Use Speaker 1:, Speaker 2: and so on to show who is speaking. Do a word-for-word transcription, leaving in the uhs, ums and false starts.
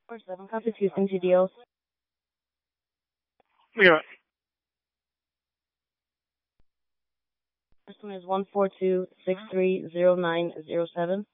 Speaker 1: four seven, Compass Houston G D O.
Speaker 2: Yeah.
Speaker 1: First one is one four two six three zero nine zero seven.